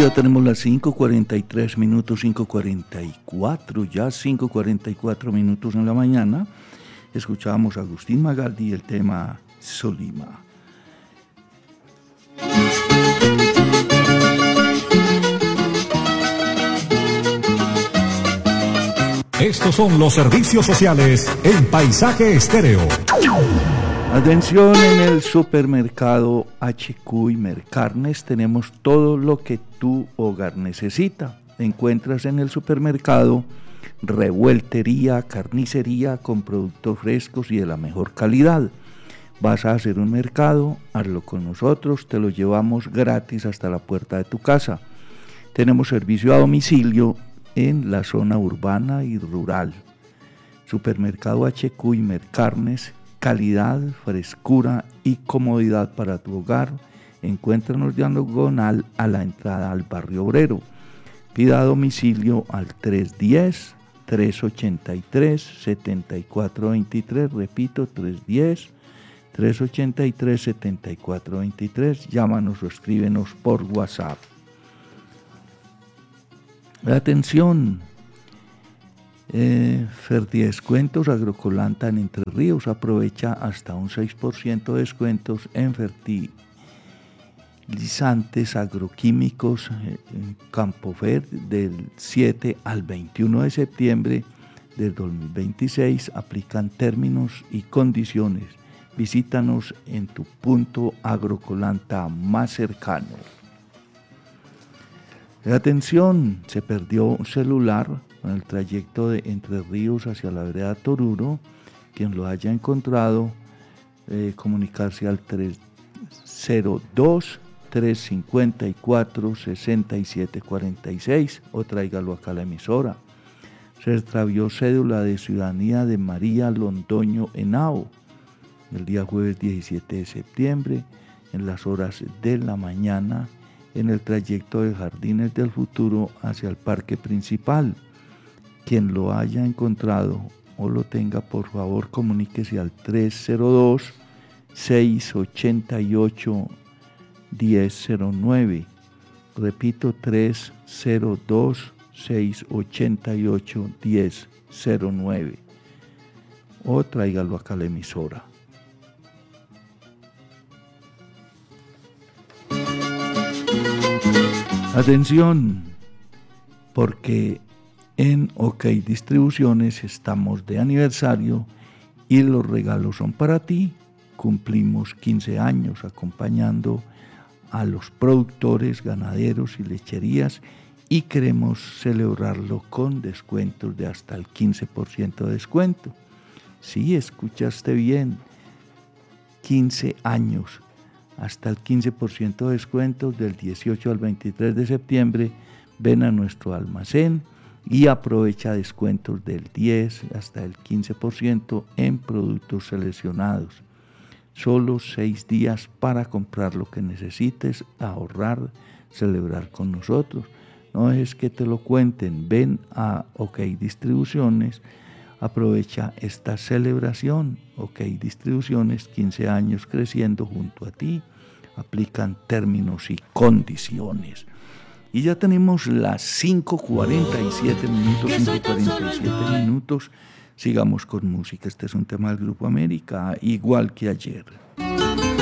ya tenemos las 5:43 minutos, 5:44, ya 5:44 minutos en la mañana. Escuchábamos a Agustín Magaldi y el tema Solima. Estos son los servicios sociales en Paisaje Estéreo. Atención, en el supermercado HQ y Mercarnes tenemos todo lo que tu hogar necesita. Encuentras en el supermercado revueltería, carnicería con productos frescos y de la mejor calidad. Vas a hacer un mercado, hazlo con nosotros, te lo llevamos gratis hasta la puerta de tu casa. Tenemos servicio a domicilio en la zona urbana y rural. Supermercado HQ y Mercarnes, calidad, frescura y comodidad para tu hogar. Encuéntranos diagonal a la entrada al barrio obrero. Pida a domicilio al 310-383-7423, repito, 310-383-7423, llámanos o escríbenos por WhatsApp. Atención, Ferdidescuentos Agrocolanta en Entre Ríos, aprovecha hasta un 6% de descuentos en fertilizantes agroquímicos Campofer del 7 al 21 de septiembre del 2026, aplican términos y condiciones. Visítanos en tu punto Agrocolanta más cercano. Atención, se perdió un celular en el trayecto de Entre Ríos hacia la vereda Toruro. Quien lo haya encontrado, comunicarse al 302-354-6746 o tráigalo acá a la emisora. Se extravió cédula de ciudadanía de María Londoño Henao el día jueves 17 de septiembre en las horas de la mañana en el trayecto de Jardines del Futuro hacia el parque principal. Quien lo haya encontrado o lo tenga, por favor, comuníquese al 302-688-1009. Repito, 302-688-1009. O tráigalo acá a la emisora. Atención, porque en OK Distribuciones estamos de aniversario y los regalos son para ti. Cumplimos 15 años acompañando a los productores, ganaderos y lecherías y queremos celebrarlo con descuentos de hasta el 15% de descuento. Sí, escuchaste bien, 15 años. Hasta el 15% de descuentos del 18 al 23 de septiembre. Ven a nuestro almacén y aprovecha descuentos del 10 hasta el 15% en productos seleccionados. Solo 6 días para comprar lo que necesites, ahorrar, celebrar con nosotros. No es que te lo cuenten, ven a OK Distribuciones, aprovecha esta celebración. OK Distribuciones, 15 años creciendo junto a ti. Aplican términos y condiciones. Y ya tenemos las 5:47 minutos, 5:47 minutos. Sigamos con música. Este es un tema del Grupo América, igual que ayer.